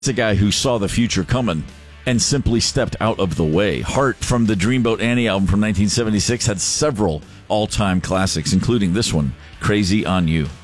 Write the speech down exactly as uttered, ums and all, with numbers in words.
It's a guy who saw the future coming and simply stepped out of the way. Heart from the Dreamboat Annie album from nineteen seventy-six had several all-time classics, including this one, Crazy on You.